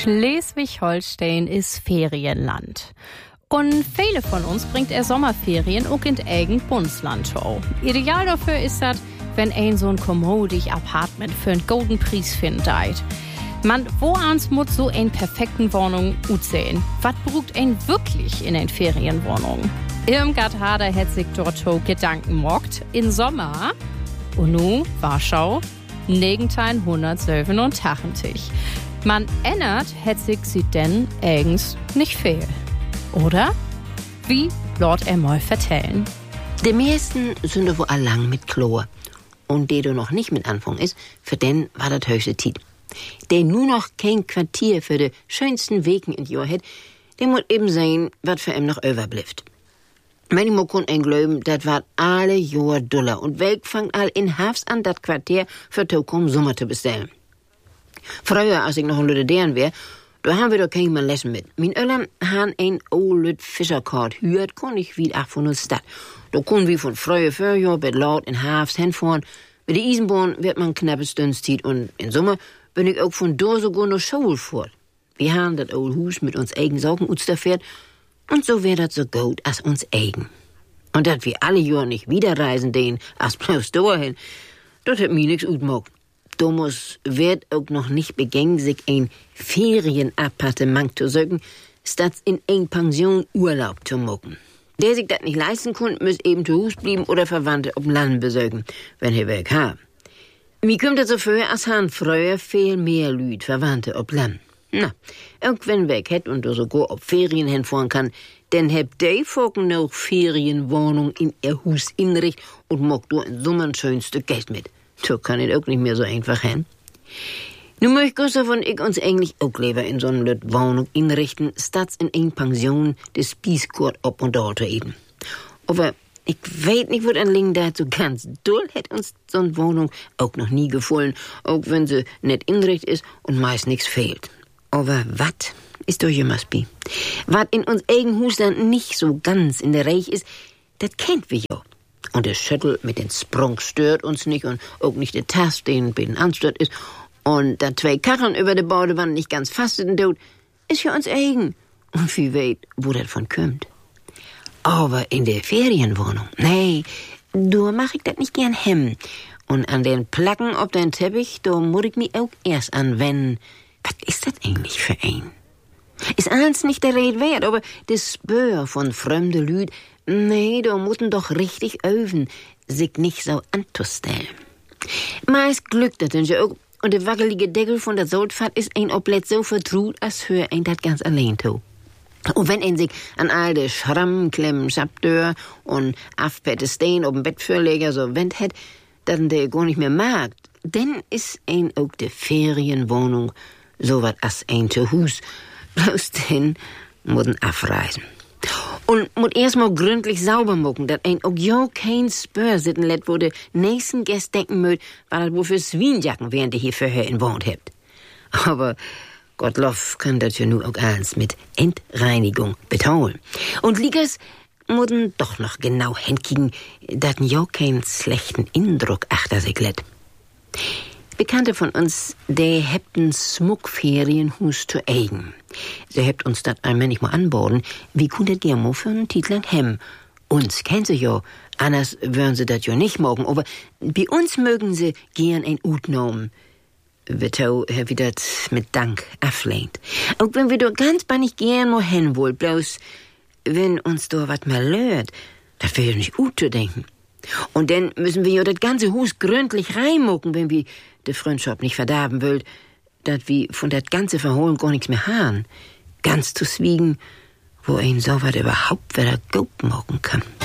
Schleswig-Holstein ist Ferienland. Und viele von uns bringt Sommerferien auch in eigen Bundesland show. Ideal dafür ist das, wenn ein so ein kommodig Apartment für einen golden Preis findet. Man, wo ans muss so eine perfekten Wohnung aussehen? Was braucht ein wirklich in eine Ferienwohnung? Irmgard Hader hat sich dort schon Gedanken gemacht. In Sommer, und nun Warschau, 1987. Man ändert, hat sich sie denn eigens nicht viel. Oder? Wie Lord mal vertellen? Die meisten sind wohl allang mit Chlor. Und der du noch nicht mit Anfang ist, für den war das höchste Zeit. Der nur noch kein Quartier für die schönsten Wegen in Jahr hat, der muss eben sehen, was für ihm noch überbleibt. Manchmal kann ein glauben, das war alle Jahr Dollar und Weg fangt all in Hafs an, das Quartier für Tokom Sommer zu bestellen. Früher, als ich noch ein Lüdedern wär, da haben wir doch kein mal Lessen mit. Mein Öllern haben ein old Fischerkart hürt, kon ich wie ach von uns Stadt. Da können wir von früher Jahr mit laut in Hafs hinfahren. Mit der Eisenbahn wird man knappe Stündszeit und im Sommer bin ich auch von da sogar noch Schule fort. Wir haben das old Hus mit uns eigen Sorgen fährt und so wär das so gut als uns eigen. Und dass wir alle Jahr nicht wieder reisen den, als bloß dahin, das hat mir nix utmogt. Thomas wird auch noch nicht begängt, sich ein Ferienappartement zu suchen, statt in ein Pension Urlaub zu machen. Der sich das nicht leisten kann, muss eben zu Hus bleiben oder Verwandte auf dem Land besuchen, wenn er Werk hat. Wie kommt das so vor, als han früher viel mehr Lüd Verwandte auf Land? Na, auch wenn Werk hat und er sogar auf Ferien hinfahren kann, dann habt die Folgen noch Ferienwohnung in ihr Hus inricht und mag du in Sommer ein schönste Geld mit. So kann es auch nicht mehr so einfach hin. Nun möchte Gustav und ich uns eigentlich auch lieber in so eine Wohnung inrichten, statt in eine Pension des Spießkurt ob und dort eben. Aber ich weiß nicht, wo ein Ling dazu ganz doll hätte uns so eine Wohnung auch noch nie gefallen, auch wenn sie nicht inrichtet ist und meist nichts fehlt. Aber was ist doch jemals bi? Was in uns eigen Hus dann nicht so ganz in der Reich ist, das kennt wir ja. Und der Schüttel mit den Sprung stört uns nicht und auch nicht der Tast, den bei den anstört ist. Und da 2 Karren über der Baudewand nicht ganz fast sind tot, ist ja uns eigen. Und wie weit, wo das von kommt. Aber in der Ferienwohnung, nee, da mach ich das nicht gern hem. Und an den Placken ob den Teppich, da muss ich mich auch erst anwenden. Was ist das eigentlich für ein? Ist alles nicht der Rede wert, aber das Spür von fremde Lüd, nee, da mutten doch richtig öven, sich nicht so anzustellen. Meist glückt das denn ja auch, und der wackelige Deckel von der Soldfahrt ist ein Oblett so vertraut, als hör ein das ganz allein to. Und wenn ein sich an all de Schramm, Klemmen, Schabdör und Afpette Stein auf dem Bettfürleger so wendet hat, dann der gar nicht mehr mag, denn ist ein auch de Ferienwohnung so wat as ein zu Hus. Bloß den mutten abreisen. Und muss erstmal gründlich sauber machen, dass ein auch ja kein Spör sitten lässt, wo de nächsten Gäste denken mögt, war das wohl für Swienjacken, während ihr hier vorher in wohnt habt. Aber Gottlob kann das ja nur auch eins mit Entreinigung betonen. Und Liegers mutten doch noch genau hinkriegen, dass ja keinen schlechten Eindruck achter sich lässt. Bekannte von uns, der hebt ein Smuckferienhus zu eigen. Sie hebt uns das einmal nicht mal anborden, wie kunde der mo für einen Titel hem. Uns kennen sie ja, anders würden sie das ja nicht mogen, aber bei uns mögen sie gern ein Utnomen. Wird auch wie das mit Dank ablehnt. Auch wenn wir doch ganz bannig gern mo hin wohl, bloß wenn uns da wat mal lört, das wäre ja nicht gut zu denken. Und dann müssen wir ja das ganze Hus gründlich reinmucken, wenn wir die Freundschaft nicht verderben wollt, dass wir von das ganze Verholen gar nichts mehr haben. Ganz zu schwiegen, wo ein so was überhaupt wieder gut machen kann.